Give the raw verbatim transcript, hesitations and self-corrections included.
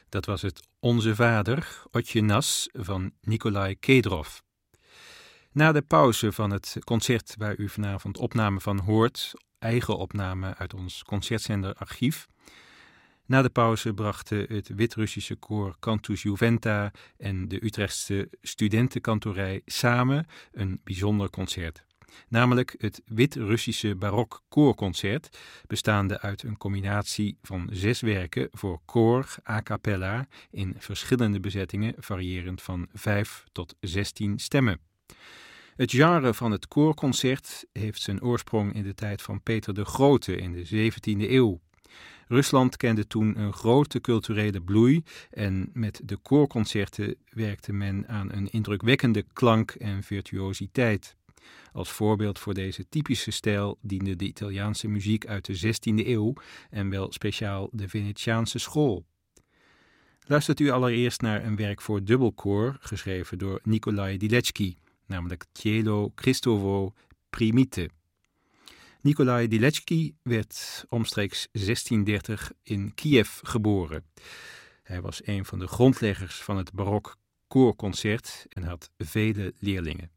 Dat was het Onze Vader, Otje Nas van Nikolai Kedrov. Na de pauze van het concert waar u vanavond opname van hoort, eigen opname uit ons concertzenderarchief. Na de pauze brachten het Wit-Russische koor Cantus Juventa en de Utrechtse studentenkantorij samen een bijzonder concert. Namelijk het Wit-Russische barok koorconcert, bestaande uit een combinatie van zes werken voor koor a cappella in verschillende bezettingen, variërend van vijf tot zestien stemmen. Het genre van het koorconcert heeft zijn oorsprong in de tijd van Peter de Grote in de zeventiende eeuw. Rusland kende toen een grote culturele bloei en met de koorconcerten werkte men aan een indrukwekkende klank en virtuositeit. Als voorbeeld voor deze typische stijl diende de Italiaanse muziek uit de zestiende eeuw en wel speciaal de Venetiaanse school. Luistert u allereerst naar een werk voor dubbelkoor geschreven door Nikolai Diletschky, namelijk Cielo Cristovo Primite. Nikolai Diletschky werd omstreeks zestiendertig in Kiev geboren. Hij was een van de grondleggers van het barok koorconcert en had vele leerlingen.